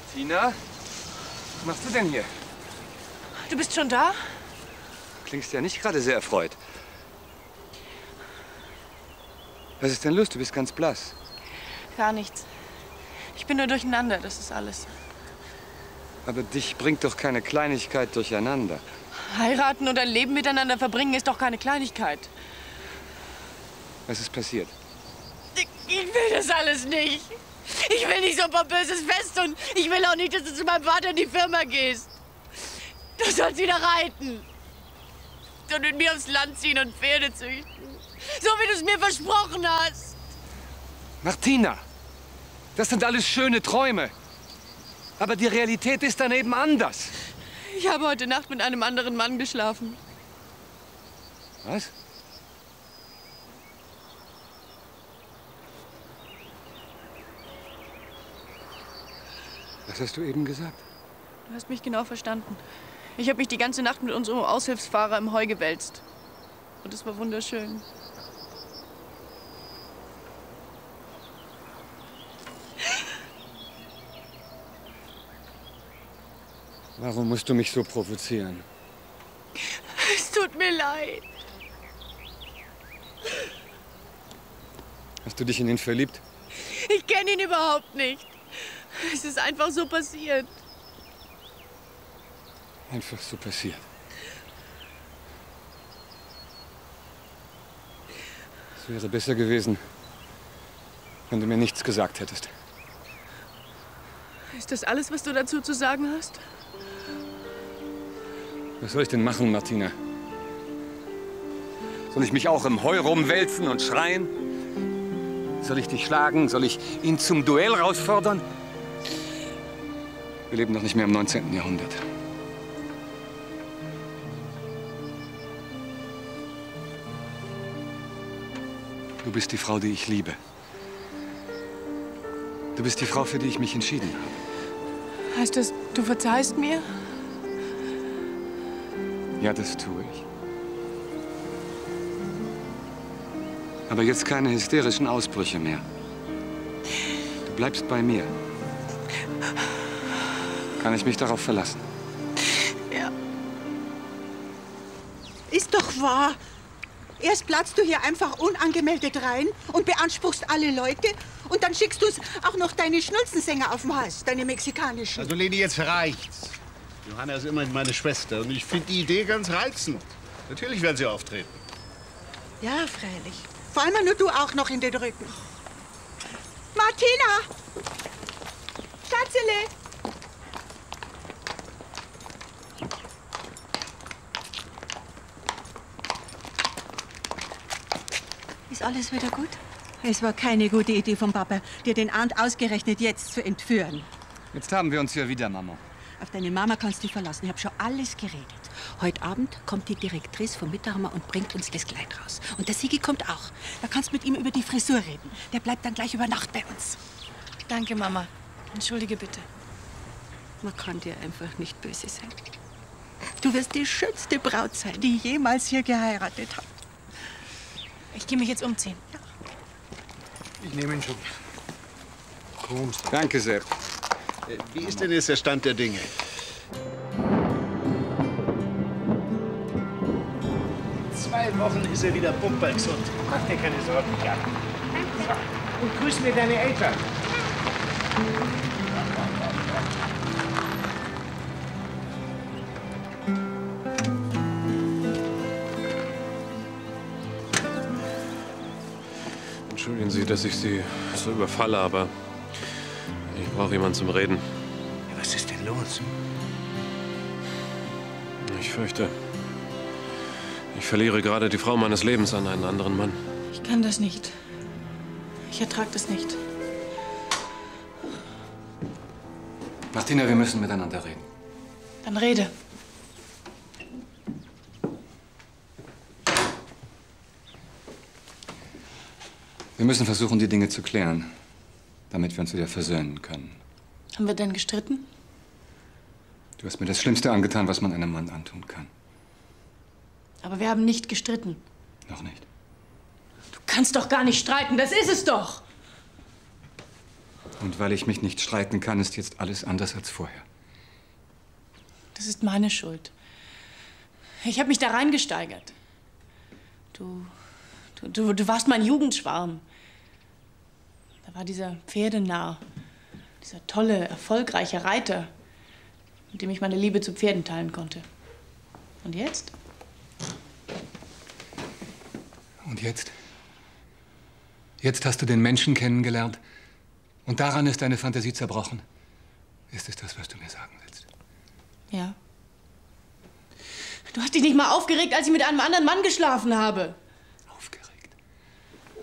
Tina, was machst du denn hier? Du bist schon da? Klingst ja nicht gerade sehr erfreut. Was ist denn los? Du bist ganz blass. Gar nichts. Ich bin nur durcheinander, das ist alles. Aber dich bringt doch keine Kleinigkeit durcheinander. Heiraten und ein Leben miteinander verbringen ist doch keine Kleinigkeit. Was ist passiert? Ich will das alles nicht. Ich will nicht so ein pompöses Fest und ich will auch nicht, dass du zu meinem Vater in die Firma gehst. Du sollst wieder reiten. Und mit mir aufs Land ziehen und Pferde züchten. So wie du es mir versprochen hast. Martina, das sind alles schöne Träume. Aber die Realität ist dann eben anders. Ich habe heute Nacht mit einem anderen Mann geschlafen. Was? Was hast du eben gesagt? Du hast mich genau verstanden. Ich habe mich die ganze Nacht mit unserem Aushilfsfahrer im Heu gewälzt. Und es war wunderschön. Warum musst du mich so provozieren? Es tut mir leid. Hast du dich in ihn verliebt? Ich kenne ihn überhaupt nicht. Es ist einfach so passiert. Einfach so passiert. Es wäre besser gewesen, wenn du mir nichts gesagt hättest. Ist das alles, was du dazu zu sagen hast? Was soll ich denn machen, Martina? Soll ich mich auch im Heu rumwälzen und schreien? Soll ich dich schlagen? Soll ich ihn zum Duell herausfordern? Wir leben doch nicht mehr im 19. Jahrhundert. Du bist die Frau, die ich liebe. Du bist die Frau, für die ich mich entschieden habe. Heißt das, du verzeihst mir? Ja, das tue ich. Aber jetzt keine hysterischen Ausbrüche mehr. Du bleibst bei mir. Kann ich mich darauf verlassen? Ja. Ist doch wahr. Erst platzt du hier einfach unangemeldet rein und beanspruchst alle Leute. Und dann schickst du es auch noch deine Schnulzensänger auf den Hals, deine mexikanischen. Also, Leni, jetzt reicht's. Johanna ist immerhin meine Schwester und ich finde die Idee ganz reizend. Natürlich werden sie auftreten. Ja, freilich. Vor allem nur du auch noch in den Rücken. Martina! Schatzele! Ist alles wieder gut? Es war keine gute Idee vom Papa, dir den Arndt ausgerechnet jetzt zu entführen. Jetzt haben wir uns ja wieder, Mama. Auf deine Mama kannst du dich verlassen. Ich habe schon alles geredet. Heute Abend kommt die Direktrice vom Mitterhammer und bringt uns das Kleid raus. Und der Sigi kommt auch. Da kannst du mit ihm über die Frisur reden. Der bleibt dann gleich über Nacht bei uns. Danke, Mama. Entschuldige bitte. Man kann dir einfach nicht böse sein. Du wirst die schönste Braut sein, die jemals hier geheiratet hat. Ich gehe mich jetzt umziehen. Ich nehme ihn schon. Kommst. Danke, Sepp. Wie ist denn jetzt der Stand der Dinge? In 2 Wochen ist er wieder pumpergesund. Mach dir keine Sorgen, Jan. Und grüß mir deine Eltern. Entschuldigen Sie, dass ich Sie so überfalle, aber ich brauche jemanden zum Reden. Ja, was ist denn los? Ich fürchte, ich verliere gerade die Frau meines Lebens an einen anderen Mann. Ich kann das nicht. Ich ertrage das nicht. Martina, wir müssen miteinander reden. Dann rede. Wir müssen versuchen, die Dinge zu klären, damit wir uns wieder versöhnen können. Haben wir denn gestritten? Du hast mir das Schlimmste angetan, was man einem Mann antun kann. Aber wir haben nicht gestritten. Noch nicht. Du kannst doch gar nicht streiten, das ist es doch. Und weil ich mich nicht streiten kann, ist jetzt alles anders als vorher. Das ist meine Schuld. Ich habe mich da reingesteigert. Du warst mein Jugendschwarm. Da war dieser Pferdenarr, dieser tolle, erfolgreiche Reiter, mit dem ich meine Liebe zu Pferden teilen konnte. Und jetzt? Und jetzt? Jetzt hast du den Menschen kennengelernt und daran ist deine Fantasie zerbrochen. Ist es das, was du mir sagen willst? Ja. Du hast dich nicht mal aufgeregt, als ich mit einem anderen Mann geschlafen habe.